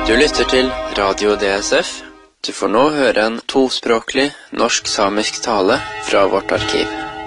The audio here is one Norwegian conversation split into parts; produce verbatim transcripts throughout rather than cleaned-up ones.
Du lytter til Radio D S F. Du får nå høre en tospråklig norsk-samisk tale fra vårt arkiv.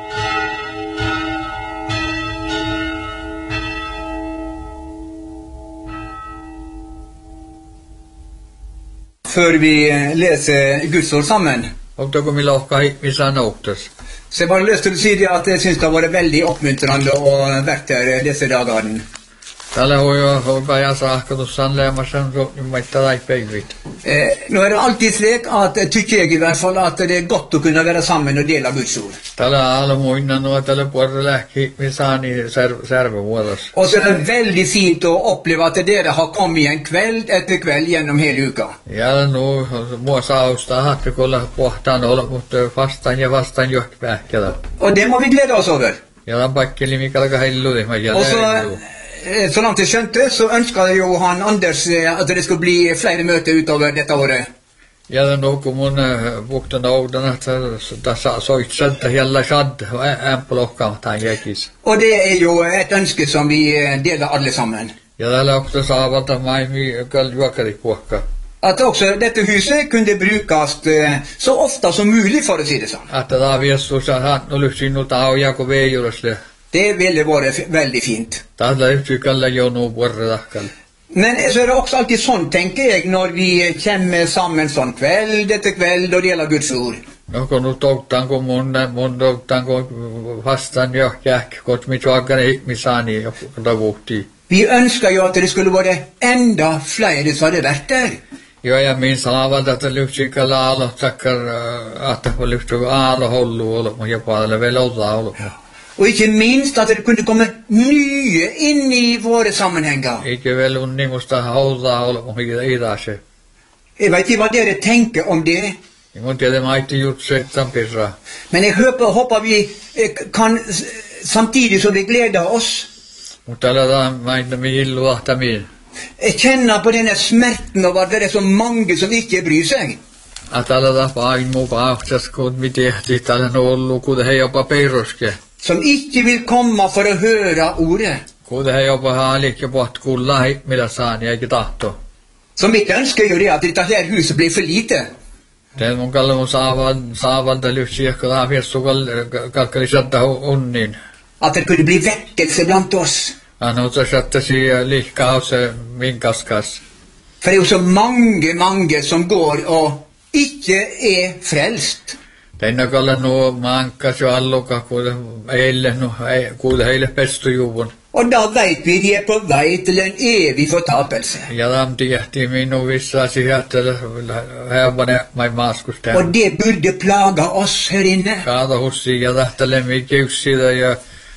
Før vi leser Guds ord sammen, Og da kommer vi laka hit med sånne åktes. så jeg bare lyst til å si det at jeg synes det har vært veldig oppmuntrende å vært her disse dagene. Tällä on jo päivän saakka tuossa leemassa, niin mä itse tai peivit. Eh, nå er det alltid slik at jeg tykker jeg i hvert fall at det er godt å kunne være sammen og dele Guds ord. Tällä alla muina nuo tällä puolella lähki, vi saa niin särvevuodas. Og så er det veldig fint å oppleve at dere har kommet igjen kveld etter kveld gjennom hele uka. Ja nu mua sausta hatte kolla pohtaan olla, mutta vastaan ja vastaan johtopähkällä. Og det må vi glede oss over. Ja den pakkeli mikä alkaa helludi, mä ja Og så, eh, så langt jeg skjønte, så ønsker jo han Anders eh, at det skal bli flere møter utover dette året. Ja den nuku mun puhtan oudan, että tässä soitselta hella shad, ämpelokka tämän jäkis. Og det er jo et ønske som vi eh, deler alle sammen. Ja täällä okta saavalta maimi kall juokari puhka. At også dette huset kunne brukes eh, så ofte som mulig, for å si det sånn. Että tää viessuussa hän oli sinut tää jako veijurasle. Det ville vært f- veldig fint. Tällä yksikalla jonu vuorredakkal. Men så er det også alltid sånn, tenker jeg, når vi kommer sammen sånn kveld etter kveld og deler Guds ord. No kun nu touttanko mun mun touttanko vastaan jo jäk, kot mit vaakane ihmisani jota vuhti. Vi ønsker jo at det skulle være enda flere som hadde vært der. Jo ja min salavat että yksikalla alo takkar että lyftu alo hollu olla mun jopa alle velota olla. Og ikke minst at det kunne komme nye inn i våre sammenhenger. Ikke vel unni musta hauda olla mun idase. Jeg vet ikke hva dere tenker om det, Mun tiedä maitti jutsettan pirra. men jeg håper, håper vi eh, kan, s- samtidig som vi gleder oss, Mutta tällä tää mainita mi hilluahtamin. eh, kjenne på denne smerten over at det er så mange som ikke bryr seg. Tällä tää pain mu paahtas kun mi tehti tällä nollu kun he jopa peiroske. Som ikke vil komme for å høre ordet. Kun he jopa haalik jopa kulla hit mitä saani eikä tahto. Så mitt ønske er jo det at dette her huset blir for lite. Den mun kalle mun saavan saavan tällä yksikalla tää viessu kalkkali satta unnin. At det kunne bli vekkelse blant oss. Han on sattasi liikkaus minkaskas. For det er jo så mange, mange som går og ikke er frelst. Tänne kalle no mankas jo alluka kun eille no kun heille pestujuvun. Og da vet vi de er på vei til en evig fortapelse. Ja tam tiehti minun vissa sijattele heavane mai maaskusta. Og det burde plage oss her inne. Kaata hussi ja tähtele mikiuksida ja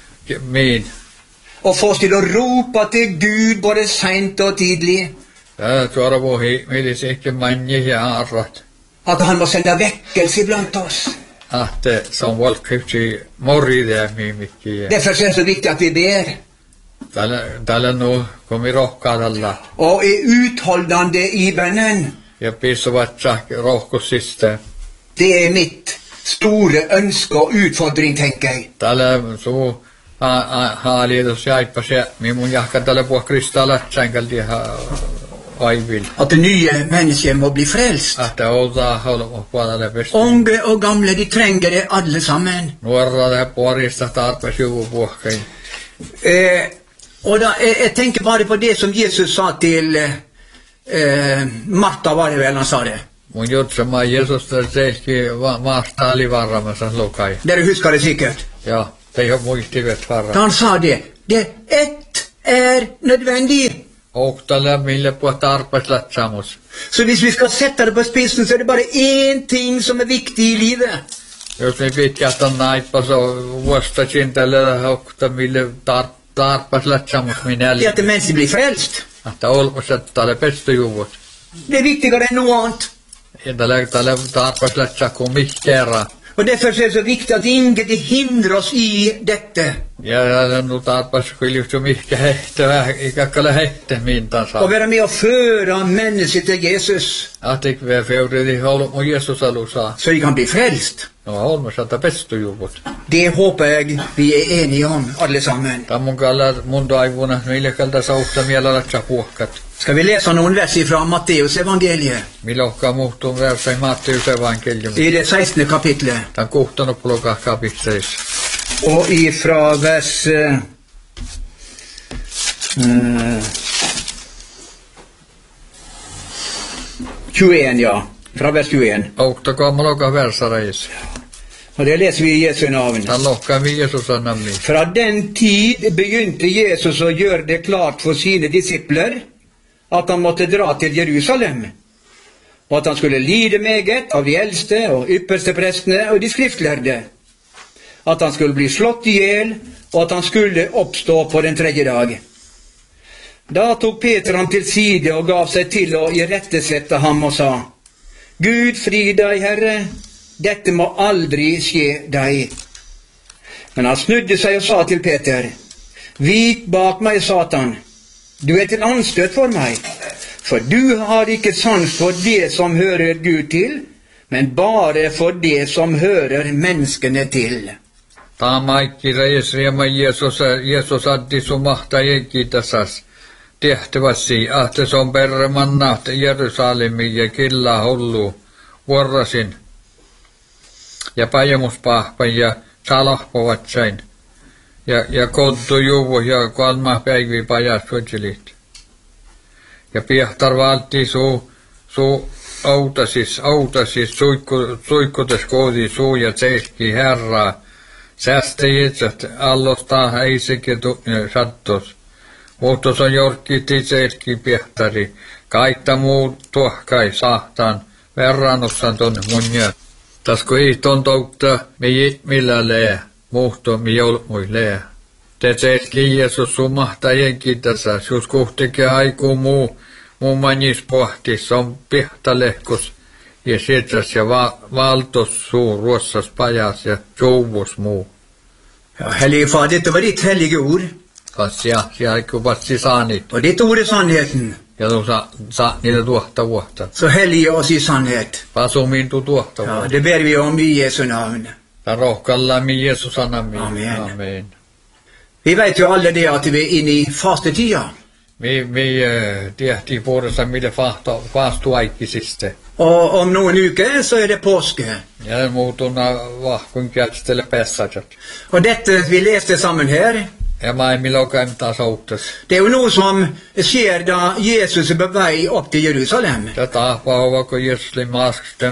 min. Og få oss til å rope til Gud både sent og tidlig. Tää tuoda vuohi milis ikke manji ja arrat. At han må sende vekkelse blant oss. Ahte som volkhypsi moride mimikki. Derfor er det så viktig at vi ber. Tällä tällä no komi rohkaa tällä. Og er utholdende i bønnen. Ja pissuvat sak rohkussista. Det er mitt store ønske og utfordring, tenker jeg. Tällä suu haaliitos jaippa se minun jahka tällä puhua kristalla sänkalti aivil. At det nye mennesket må bli frelst. Ahte outaa haluaa puolelle pestä. Unge og gamle, de trenger det alle sammen. Nuorra det puolista tarpeeksi juvupuhkein. Eh, og da, jeg, jeg tenker bare på det som Jesus sa til eh, Martha, var det vel han sa det. Mun jutsamaa Jeesus tehti maasta alivarramassa lukai. Dere husker det sikkert. Ja, det har muistivet Da varra. han sa det, det ett er nødvendig. Ouktalle mille puhua tarpeeksi latsamus. Så hvis vi skal sette det på spissen, så er det bare én ting som er viktig i livet. Jos me pitkähtän naippa, så vuostasin tällä oukta mille tar, tarpeeksi latsamus minä Det er at eli. mennesket blir frelst. Ahte olmassa tälle pestujuvut. Det er viktigere enn noe annet. Ja tällä tällä tarpeeksi latsaku mihkera. Og derfor er det så viktig at ingen hindrer oss i dette. Ja tällä nu tarpeeksi kyljyhty mihkä hehtävä, ikakkale hehtämiin Å tansa. være med å føre mennesket til Jesus, Ahte vi feuridi ollut mun Jeesus alusaa. så de kan bli frelst. No holmasata pestujuvut. Det håper jeg vi er enige om, alle sammen. Tämä mun kalla mun taivuna, millä kalta sauhta mielellä puhkat. Skal vi lese noen vers fra Matteus evangeliet? Milokka muuttuu versa i Matteus evankelium. I det sekstende kapitlet. Tämän kuhtanut pulokka kapittelis. Og ifra vers uh, tjueen, ja. Fra vers tjueen. Auttakaa malokka versareis. Og det leser vi i Jesu navn. Tämän lokka vi Jesus namni. Fra den tid begynte Jesus å gjøre det klart for sine disipler at han måtte dra til Jerusalem, og at han skulle lide meget av de eldste og ypperste prestene og de skriftlærde, at han skulle bli slått ihjel, og at han skulle oppstå på den tredje dag. Da tok Peter ham til side og gav seg til å irettesette ham og sa: Gud fri deg, Herre, dette må aldri skje deg. Men han snudde seg og sa til Peter: Vik bak meg, Satan, du er til anstøt for meg, for du har ikke sans for det som hører Gud til, men bare for det som hører menneskene til. Tämä ikki reis riema Jeesus, Jeesus addi sun mahta jenkkitasas tehtäväsi, ahte son permanna Jerusalemi ja killa hullu vuorosin ja pajemuspahpan ja salahpovatsain ja, ja konttu juvu ja kolma päivi pajas suotsilit. Ja piehtar valti suu, suu autasis, autasis suikku, suikkutas koodi suu ja tseikki herraa. Säästä Jeesus allosta ei sekin sattus. Muuttos on jorkki titseilki piehtari. Kaitta muu tuohkai sahtaan verrannussan ton munja. Tasko ei ton toukta me millä lee. Muutto mi jolmui lee. Titseilki Jeesus sumahta jenki tässä. Jos kuhtikin aikuu muu, muu manis pohtis on piehtalehkus. Ja sieltäs ja va valtos suu ruossas pajas ja jouvus muu. Ja, Hellige Far, dette var ditt hellige ord. Kas ja, ja ikke vasti saanit. Og ditt ord er sannheten. Ja du sa, sa niitä tuohta vuotta. Så hellige oss i sannhet. Pasu mintu tuohta Ja, vuotta. det ber vi om i Jesu navn. Ja rohkalla mi Jeesus anami. Amen. Amen. Vi vet jo alle det at vi er inne i fastetida. Vi, vi uh, tehtiin vuodessa mille faastu aikisiste. Og om noen uker så er det påske. Ja muutuna vahkun kjälstele pessajat. Og dette vi leste sammen her, Ja mä ei milloin taas outtas. det er jo noe som skjer da Jesus er på vei opp til Jerusalem. Ja tahpaa vaikka Jeesus maaskasta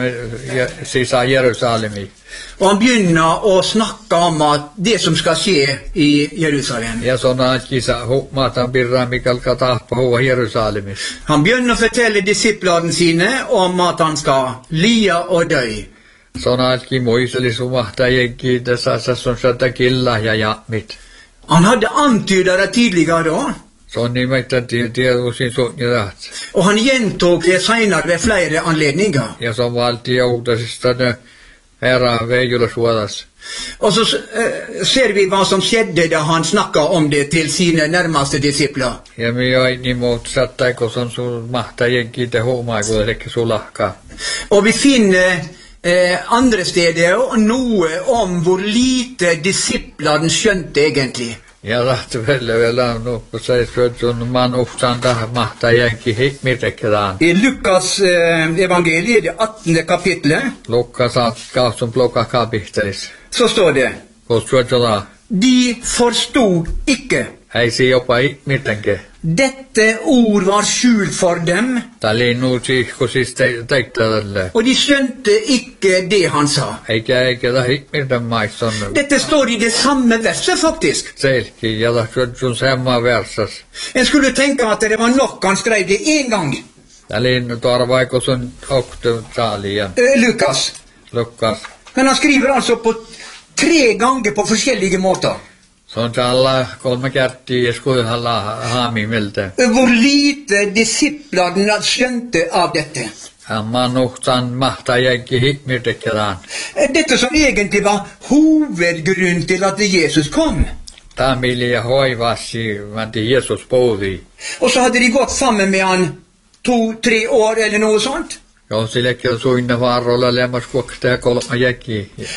sisään Jerusalemiin. Og han begynner å snakke om at det som skal skje i Jerusalem. Ja sona kisa maatan birra mikal katahpa huwa Jerusalemis. Han begynner å fortelle disiplene sine om at han skal lia og dø. Sona ki muisteli sumahta jenki tässä on sata killa ja jammit. Han hadde antydet det tidligere da, Se on nimeltään tiedusin suunnitelmat. og han gjentok det senere ved flere anledninger. Ja se on valtioutasista ne herra Veijola suodas. Og så eh, ser vi hva som skjedde da han snakket om det til sine nærmeste disipler. Ja mi ei niin muut sattaiko se on sun mahta jenki te huomaa, kun ei sulahkaa. Og vi finner eh, andre steder noe om hvor lite disiplene skjønte egentlig. Ja lähti vielä vielä no kun se on man oftan tähän mahta jenki hikmitekään. I Lukas eh, evangeliet, det attende kapitlet, Lukas gav som plocka kapittelis. så står det: Kun suojola De forstod ikke. ei se jopa hikmitenke. Dette ord var skjult for dem, Tää linnu sihku siis teiktä tälle. og de skjønte ikke det han sa. Eikä eikä tää hikmiten maiston. Dette står i det samme verset faktisk. Selki ja tää sun semma versas. En skulle tenke at det var nok han skrev det en gang. Tää linnu tarvaiko sun oktu saalian. Eh, Lukas. Lukas. Men han skriver altså på tre ganger på forskjellige måter. Se on tällä kolme kertaa ja skuihalla haamimiltä. Hvor lite disiplene skjønte av dette. Man uhtan mahta jenki hikmitekään. Dette som egentlig var hovedgrunnen til at Jesus kom. Tää milja hoivasi, mä tii Jeesus poudi. Og så hadde de gått sammen med han to, tre år eller noe sånt. Joo, sillekin on suinna vaarolla lemmas kuoksta ja kolma jenki.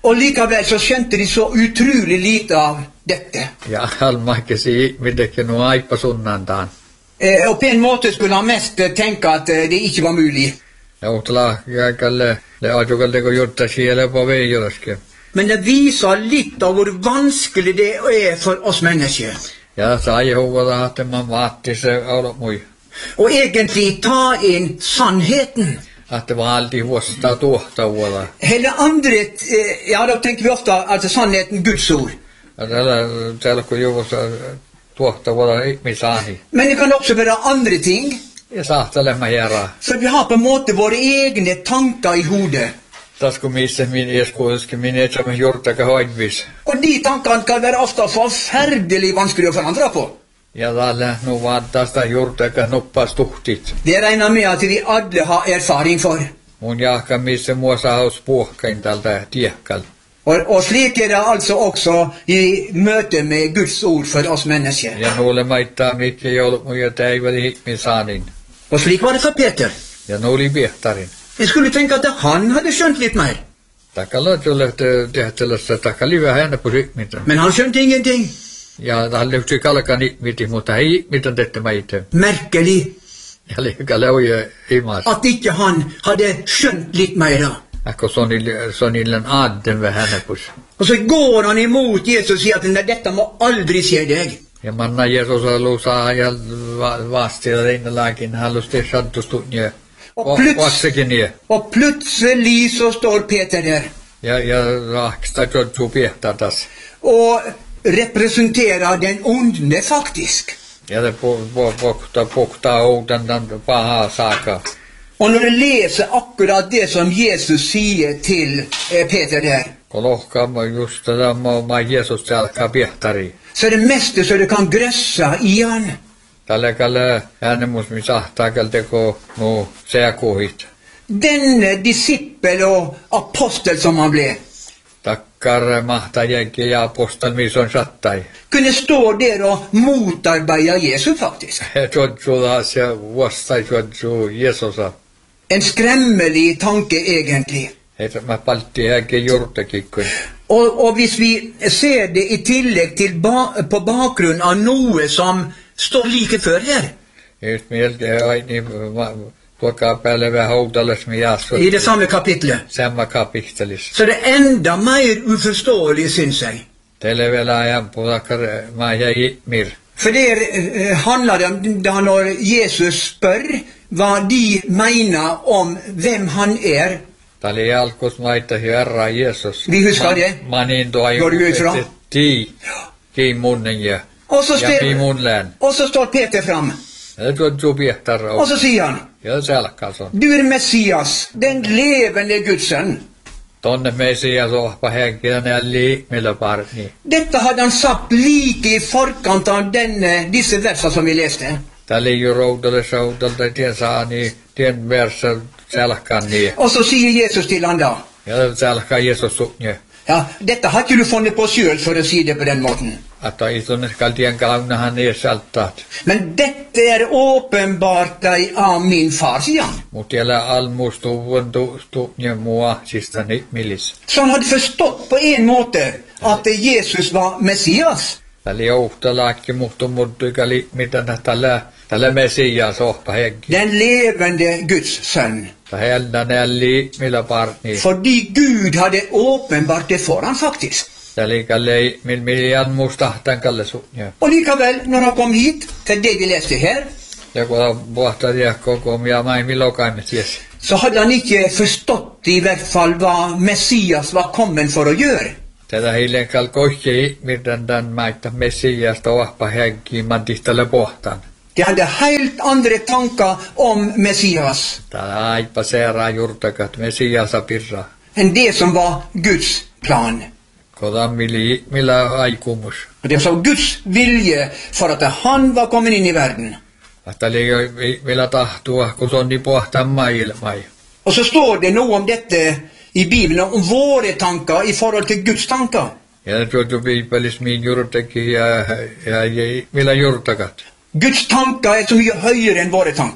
Og likevel så skjønte de så utrolig lite av dette. Ja almakesi ihmidekin on aipa sunnantaan. Eh, og på en måte skulle han mest eh, tenke at eh, det ikke var mulig. Ja utla kalle le ajukalle ko jutta siellä på veijorske. Men det viser litt av hvor vanskelig det er for oss mennesker. Ja sai huvada että man vaatti se olo mui. Og egentlig ta inn sannheten. Att det var alltid våsta tuohta vuoda. Hele andre, eh, ja da tenker vi ofte at sannheten Guds ord. Ja tällä täällä kun juvossa tuohta vuoda ihmisani. Men det kan også være andre ting. Ja sahtelemme järää. For vi har på en måte våre egne tanker i hodet. Tasko missä min eskuuski min etsämme jurtaka hoidvis. Og de tankene kan være ofte forferdelig vanskelig å forandre på. Ja tällä nu vaan tästä jurtaka noppas tuhtit. Det regner med at vi alle har erfaring for. Mun jahka missä muosa haus puhkain tältä tiekkal. Og, og slik er det altså også i møte med Guds ord for oss mennesker. Ja nuole maittaa mitkä joulut muja täivali ihmisaanin. Og slik var det for Peter. Ja nuoli piehtarin. Jeg skulle tenke at han hadde skjønt litt mer. Takalla tulle tehtälässä takali vähän hänä pusikmita. Men han skjønte ingenting. Ja hän löytyi kalkan ihmiti, mutta ei mitään tehty meitä. Merkelig Ja liikalle oli imas. at ikke han hadde skjønt litt mer. Äkko sonillen adden vähän hänä pus. Og så går han imot Jesus og sier at "Nei, dette må aldri skje deg." Ja manna Jeesus haluaa saa ja vaastilla rinnalaakin halusti sattustunnia. Og, pluts Vassekin nie. og plutselig så står Peter der Ja ja rahksta jotsu piehtaa taas. og representerer den onde faktisk. Ja det pokta pokta oudan dan pahaa saaka. Og når du leser akkurat det som Jesus sier til eh, Peter der, Kolohkaamme just tätä maa Jeesus alkaa piehtari. så er det meste så du kan grøsse i han. Tällä kalle äänemus mi sahtaa kalteko no seakuhit. Denne disippel og apostel som han ble, Takkar mahtajenki ja apostol mi on sattai. kunne stå der og motarbeide Jesus faktisk. Jotsu taas ja vuostai jotsu Jeesusa. En skremmelig tanke egentlig. Heitä mä paltti häkin jurtakikkun. Og, og hvis vi ser det i tillegg til ba, på bakgrunn av noe som står like før her, Just mieltä aini tuokaa päälle vähän houtalas mi jaasut. i det samme kapitlet, Samma kapittelis. så er det enda mer uforståelig, synes jeg. Teille vielä ajan puhakar mä jäi mir. For det eh, handler det om da når Jesus spør hva de mener om hvem han er. Tää oli alkus maita herra Jeesus. Vi husker det. Manin tuo Går du ut fra? Ti. Ki munnen ja. Og så, Ja mi stel, mun län. og så står Peter fram, Ja jotsu piehtar og så sier han, Ja se alkaa son. "Du er Messias, den levende Guds sønn." Tonne meisiä sohpa henkilö nälli millä parni. Dette hadde han sagt like i forkant av denne, disse versene som vi leste. Tää liiu roudalle soudalta tien saani tien versa selkan niin. Og så sier Jesus til han da, Ja selka Jeesus sukne. ja, dette har ikke du funnet på selv for å si det på den måten. Että itunne skal tien kaunahan niin saltaat. Men dette er åpenbart deg av min far, sier han. Mut tiellä almustuvun tukne mua sista millis. Så han hadde forstått på en måte at Jesus var Messias. Tää li ouhta laakki muhtu muttuikali mitä tällä tällä mesia sohpa henki. Den levende Guds sønn. Tää helda nälli millä parni. Fordi Gud hadde åpenbart det for han faktisk. Tää liikalle mil miljan mustahtan kalle sukne. Og likevel, når han kom hit, til det vi leste her, Ja kun puhtaa tiedä koko ja mä ei milokaimet ties. så hadde han ikke forstått i hvert fall hva Messias var kommet for å gjøre. Tätä hiljen kalkoikkei miten tän maita messiasta ohpa henki man tihtale pohtan. De hadde helt andre tanker om Messias Tää aipa seeraa jurtakat messiasa pirra. enn det som var Guds plan. Kodan mili, millä aikumus. Og det var Guds vilje for at han var kommet inn i verden. Että oli millä tahtua, kun se on niin pohtaan maailmai. Og så står det noe om dette i Bibelen, om våre tanker i forhold til Guds tanker. Ja ne tuotu piipelis min jurtakin ja, ja, ja millä jurtakat. Guds tanker er så mye høyere enn våre tanker.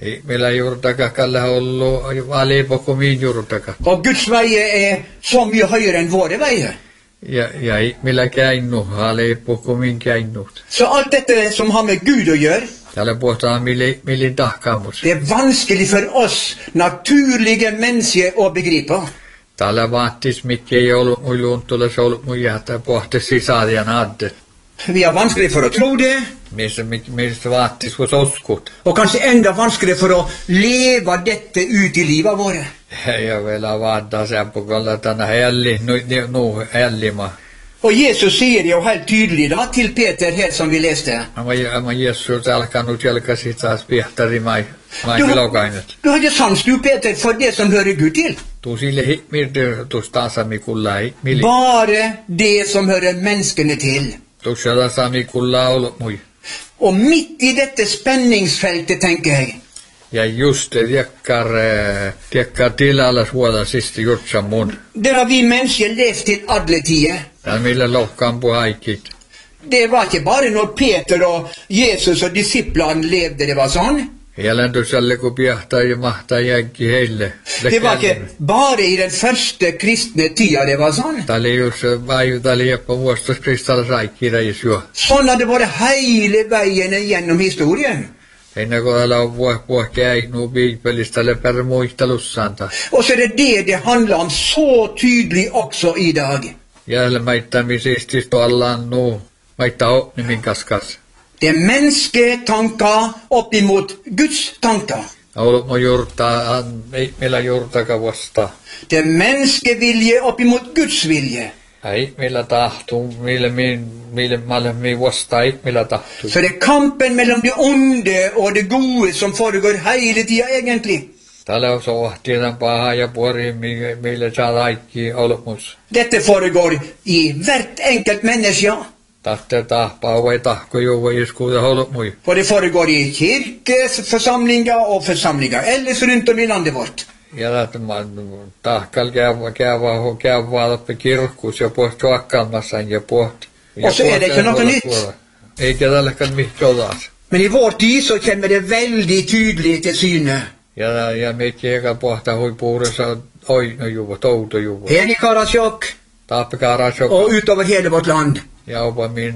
Ei meillä juurtakaan kalla ollut valipoko min juurtakaan. Og Guds veier er så mye høyere enn våre veier. Ja, ja ei meillä käynyt, valipoko min käynyt. Så alt dette som har med Gud å gjøre, Täällä puhutaan mille, millin tahkaamus. det er vanskelig for oss naturlige mennesker å begripe. Täällä vaattis, mikä ei ollut mun luontolla, se ollut mun jähtää pohti sisarjan addet. Vi har vanskelig for å tro det, Missä, missä vaattis hos oskut. og kanskje enda vanskeligere for å leve dette ut i livet våre. Ja vielä vaattaa sen puolella tänä helli, nu, nu hellima. Og Jesus sier jo helt tydelig da til Peter her som vi leste. Mä Jeesus alkanut jalkasi taas pihtari mai, mai Du, vilokainet. du har ikke sans du, Peter, for det som hører Gud til. Tuu sille hikmirde tuosta asamikulla hikmili. Bare det som hører menneskene til. Tuossa asamikulla ollut mui. Og midt i dette spenningsfeltet, tenker jeg, Ja just det, tiekkar, tiekkar tilalla suoda sisti jutsa mun. der har vi mennesker levd til alle tider. Ja millä lohkaan puhaikit. Det var ikke bare når Peter og Jesus og disiplene levde, det var sånn. Jäläntysälle kun piahtaa ja mahtaa jäkki heille. Det var ikke bare i den første kristne tida det var sånn. Tämä oli just vaiu, tämä oli jopa vuostus kristalla saikki reis jo. Sånn har det vært hele veien gjennom historien. Ennen kuin täällä on vuosi vuosi käynyt Bibelistä per muistelussaan. Og så er det det det handler om så tydelig også i dag. Jälleen maittamisesti ollaan nu. Maittaa opnimin kaskas. Det er mennesketanker opp imot Guds tanker. Ollut mun juurtaa, ei meillä juurtakaan vasta. Det er menneskevilje opp imot Guds vilje. Ei meillä tahtuu, mille min, mille malle mi vasta, ei meillä tahtuu. Så det er kampen mellom det onde og det gode som foregår hele tida egentlig. Täällä on sohtiinen paha ja puori, mille saa laikki olmus. Dette foregår i hvert enkelt menneske. Tahte tahpaa vai tahko jo vai iskuuta olmui. For det foregår i kirkeforsamlinger og forsamlinger ellers rundt om i landet vårt. Ja lähtemään tahkal käyvä käyvä käyvä läpi kirkkuus ja pohti akkalmassan ja pohti. Og så er det ikke noe nytt. Eikä tälläkään mihin taas. Men i vår tid så kommer det veldig tydelig til syne. Ja ja mikä eikä pohta huipuudessa oino juva, touto juva. Her i Karasjok Tahpekarasjok. og utover hele vårt land. Ja opa min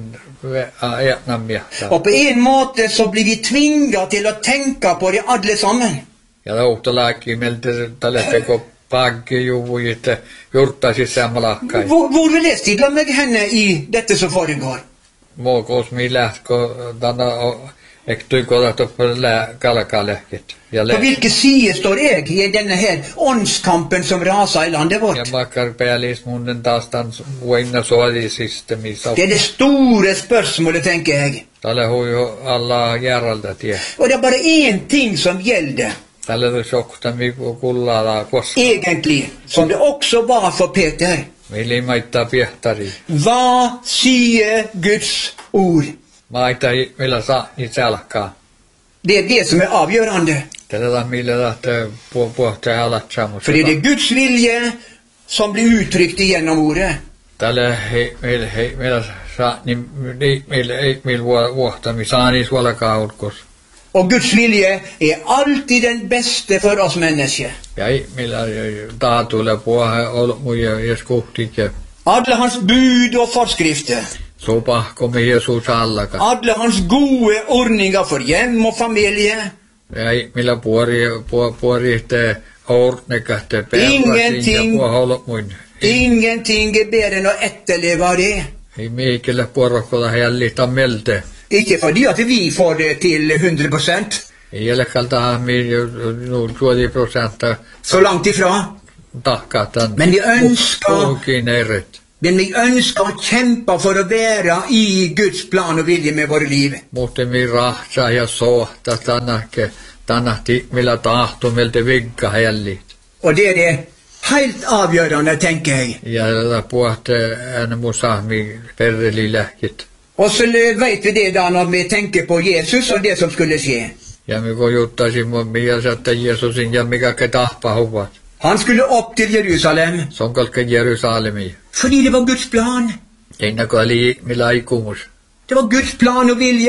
äänämmiä. Og på en måte så blir vi tvinget til å tenke på det alle sammen. Ja lauhtalääkin meiltä tällä teko pankki juvu, että jurttaisi sammalahkai. Hvor, hvor vil jeg stille meg henne i dette som foregår? Muokos mi lähtko tänä ektyiko lähtö kalkalehkit. På hvilken side står jeg i denne her åndskampen som raser i landet Ja vårt? makkar päällismunnen taas tämän vuonna suolisysteemissä. Det er det store spørsmålet, tenker jeg. Tällä hui alla järjeltä tie. Og det er bare én ting som gjelder, Tällä on sokta miku kullaa koska. egentlig, som det også var for Peter. Meillä maittaa piehtari. Hva sier Guds ord? Maita meillä saa niitä alkaa. Det er det som er avgjørende. Tällä on millä lähtee pohtia alat samus. For det er det Guds vilje som blir uttrykt igjennom ordet. Tällä hei meillä hei meillä saa niin meillä ei meillä vuotta mi saa niin suolakaa ulkos. Og Guds vilje er alltid den beste for oss mennesker. Ja ei meillä taatuilla puhe ollut muja ja skuhtikke. Alle hans bud og forskrifter, Så pahko me Jeesus allaka. alle hans gode ordninger for hjem og familie, Ja ei meillä puori puori että ordnekatte Ingenting. ja puhe ollut muin. ingenting er bedre enn å etterleve det. Ei meikille puorokkola jäljitä melte. Ikke fordi at vi får det til hundre prosent, Ei jälkalta mi nu tuoli prosenta så langt ifra. tahkatan. Men vi ønsker, Puhukin eret. men vi ønsker å kjempe for å være i Guds plan og vilje med våre liv. Mutta mi rahtsaa ja sohta tänäke. Tänähti millä tahto meiltä vigga jällit. Og det er det helt avgjørende, tenker jeg. Ja tätä puhte ääne mun sahmi perreli lähkit. Og så vet vi det da når vi tenker på Jesus og det som skulle skje. Ja me kun juttaisin mun mielessä, että Jeesusin ja mikä ke tahpa huvat. Han skulle opp til Jerusalem, Se on kalke Jerusalemi. fordi det var Guds plan. Einna kun oli millä ikumus. Det var Guds plan og vilje.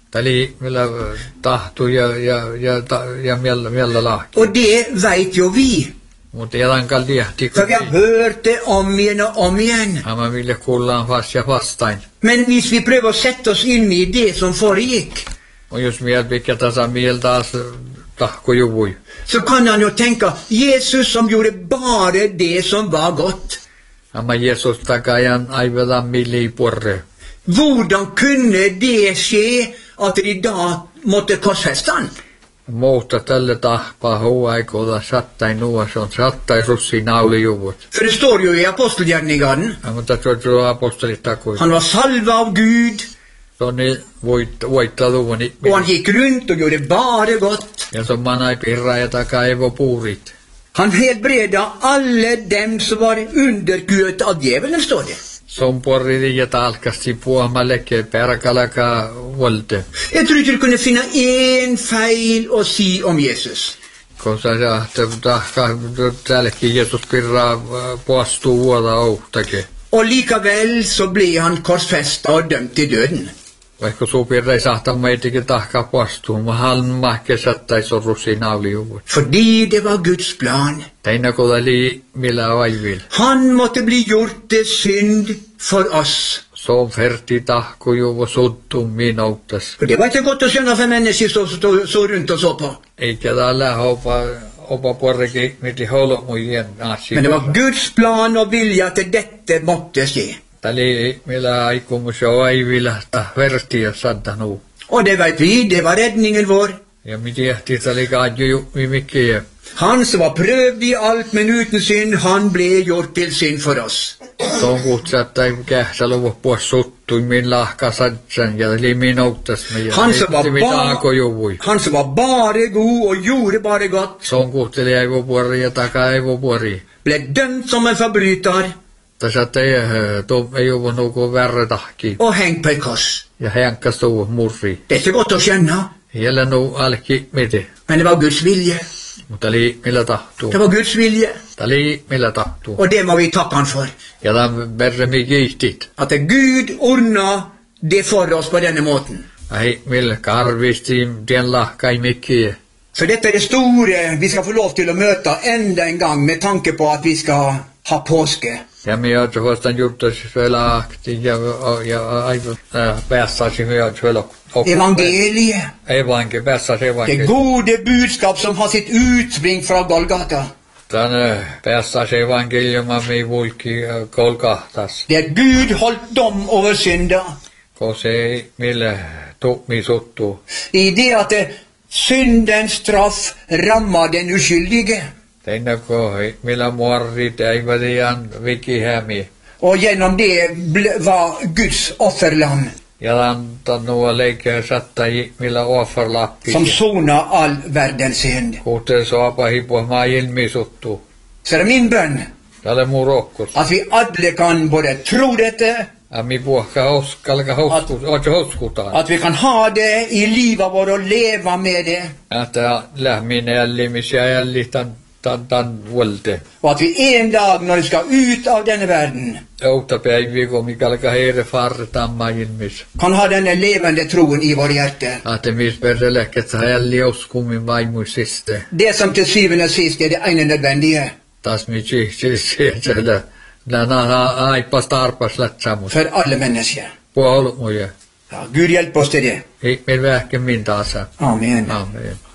Tali millä tahtu ja, ja, ja, ta, ja millä, millä lahki. Och det vet ju vi. Mutta jalankal tiehti. För vi har hört det om igen och om igen. Amma ville kuullaan fast ja vastain. Men hvis vi prövar att sätta oss in i det som föregick, Och just mieltä, mikä tasa mieltä taas tahko juvui. så kan han ju tänka, Jesus som gjorde bara det som var gott. Amma Jesus takajan aivan milli porre. Hvordan kunde det ske att det idag måtte korsfästa han? Muuta tälle tahpaa huaikolla sattai nuo, se on sattai russi naulijuvut. För det står ju i Apostelgärningarna, Ja, mutta se on apostolit takui. han var salva av Gud Se on niin voitteluvani. och han gick runt och gjorde bara gott. Ja se on manai pirra ja takaa evo puurit. Han helbredade alla dem som var underkuet av djävulen, står det. Se on porri ja talkasti puomallekin perkalaka volte. Jag tror inte du kunde finna en fel att säga om Jesus. Koska se tahka täälläkin Jeesus pirraa puastuu vuoda ouhtakin. Och likaväl så blev han korsfäst och dömd till döden. Vaikka suu pirra ei sahta meitikin tahka puastuu, mutta hän mahke sattais on russi naulijuvut. Fordi det var Guds plan. Teina koda li millä vaivil. Han måtte bli gjort till synd för oss. Se on ferti tahko juvo suttu minuuttas. För det var inte gott att känna för människor som stod så runt och så på. Eikä täällä hopa, hopa porrekin miti holomujen asia. Men det var Guds plan och vilja att detta måtte ske. Tali millä aikomus ja vaivilla ta verti ja saddanu. Och det vet vi, det var räddningen vår. Ja mi tiehti tali kaadju juppi mikkiä. Han som var prövd i allt men utan synd, han blev gjort till synd för oss. Se on kutsattu kähsäluvu puos suttu min lahka sadsan ja li minuuttas meidän. Han som var Mitä bara, ako juvui. han som var bara god och gjorde bara gott, Se on kuhteli aivo puori ja takaa aivo puori. blev dömd som en förbrytare Tässä ei ei ole nuku värretahki. och hängd på ett kors. Ja hänkas tuu murri. Det är så gott att känna, Jällä nu alki miti. men det var Guds vilja. Mutta li millä tahtuu. Det var Guds vilja. Tali millä tahtuu. Och det må vi tacka han för. Ja tämän verran mi kiihtit. Att Gud ordnar det för oss på denna måten. Ai millä karvisti tien lahkai mikkiä. För detta är det stora vi ska få lov till att möta ända en gång med tanke på att vi ska ha påske. Ja mi oot huostan juttas vielä akti ja ja aivan päässäsi mi oot vielä. Evangeliet. Evanke päässäsi Det evanke. gode budskap som har sitt utspring från Golgata. Tän päässäsi evankeliuma mi vulki kolkahtas. Det är Gud hållt dem över synder. Ko se millä tuumi suttuu. I det att det syndens straff rammar den uskyldige. Teina ko millä muorrit eivadian vikihämi. Och genom det ble- var Guds offerlamm Ja antaa nuo leikkiä sattai millä offerlappi. som sonar all världens synd. Kuten soapa hipua maa ilmi suttuu. Så det är min bön Tälle muu rohkus. att vi alla kan både tro detta, Ami puhka hoskalka hoskus. Ootko hoskutaan? att vi kan ha det i livet vårt och leva med det. Että lähminen jällimisiä jällitan tan tan volte. Och att vi en dag när vi ska ut av denna världen Outa päiviä kun mikalka heire fartamma ilmis. kan ha denna levande tron i vår hjärta. Att mis perselekket sa jälli uskumin vaimuisiste. Det som till syvende och sist är det ena nödvändiga Taas mi sihtsille. Länä aipas tarpas lätsamus. för alla människor. Puolumuja. Ja, Gud hjälp oss till det. Ei meillä vähken min taas. Amen. Amen.